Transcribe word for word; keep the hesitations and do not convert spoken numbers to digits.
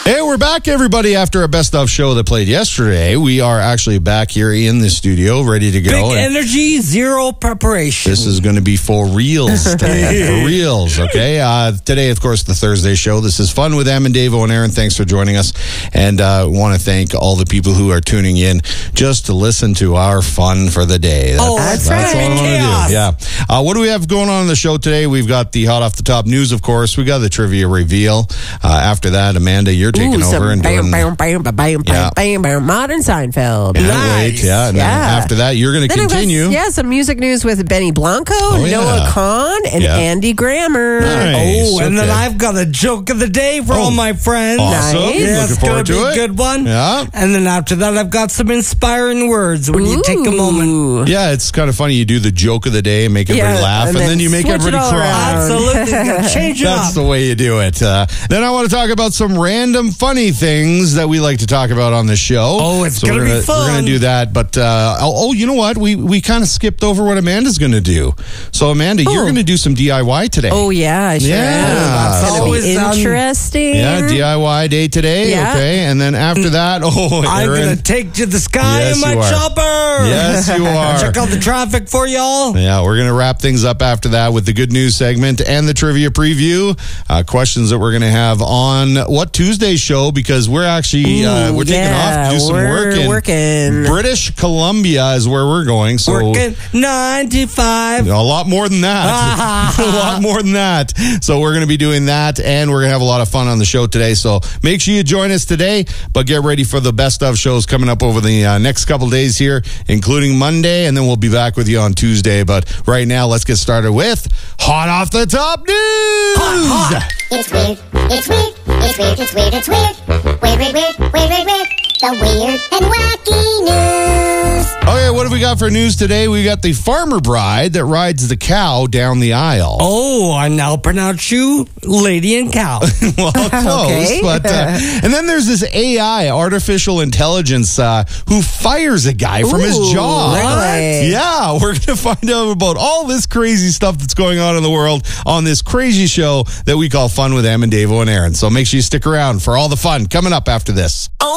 Hey, we're back, everybody, after a best of show that played yesterday. We are actually back here in the studio, ready to go. Big energy, zero preparation. This is going to be for reals today. For reals, okay? Uh, today, of course, the Thursday show. This is Fun with Em and Davo and Aaron. Thanks for joining us. And I uh, want to thank all the people who are tuning in just to listen to our fun for the day. That's, oh, that's, that's right. all I want to do. Yeah. Uh, what do we have going on in the show today? We've got the hot off the top news, of course. We got the trivia reveal. Uh, after that, Amanda, you're taking Ooh, over and bam, doing... bam, bam, bam, bam, Yeah. bam, bam, Modern Seinfeld. Can't Nice. wait, yeah. And Yeah. then after that, you're going to Then it was- continue. yeah, some music news with Benny Blanco, Oh, yeah. Noah Kahn, and Yeah. Andy Grammer. Nice. Oh, and then Okay. I've got a joke of the day for Oh, all my friends. Awesome. Nice. Yeah, Looking it's forward gonna to be it. a good one. Yeah. And then after that, I've got some inspiring words when you take a moment. Ooh. Yeah, it's kind of funny. You do the joke of the day and make everybody Yeah, laugh, and, and then, then you make switch it everybody all cry. around. Absolutely. Gotta change it That's up. the way you do it. Uh, then I want to talk about some random funny things that we like to talk about on the show. Oh, it's so gonna we're be gonna, fun. We're going to do that. But, uh, oh, oh, you know what? We we kind of skipped over what Amanda's going to do. So, Amanda, you're Oh. going to do some D I Y today. Oh, yeah, I sure Yeah. am. That's going to Always, be um, interesting. Yeah, D I Y day today. Yeah. Okay. And then after that, oh, I'm Aaron. going to take to the sky Yes, in my you are. chopper. Yes, you are. Check out the traffic for y'all. Yeah, we're going to wrap things up after that with the good news segment and the trivia preview. Uh, questions that we're going to have on what Tuesday show, because we're actually uh, Ooh, we're taking yeah, off to do some we're work in working. British Columbia is where we're going. So Working ninety-five. a lot more than that. A lot more than that. So we're going to be doing that, and we're going to have a lot of fun on the show today. So make sure you join us today, but get ready for the best of shows coming up over the uh, next couple days here, including Monday, and then we'll be back with you on Tuesday. But right now, let's get started with Hot Off the Top News. It's weird, it's weird, it's weird, it's weird, it's weird. Weird, weird, weird, weird, weird, weird. The weird and wacky news. Okay, what have we got for news today? We got the farmer bride that rides the cow down the aisle. Oh, I now pronounce you lady and cow. Well, close. Okay. But, uh, and then there's this A I, artificial intelligence, uh, who fires a guy from his Ooh, job. really? Yeah, we're going to find out about all this crazy stuff that's going on in the world on this crazy show that we call Fun with Em and Davo and Aaron. So make sure you stick around for all the fun coming up after this.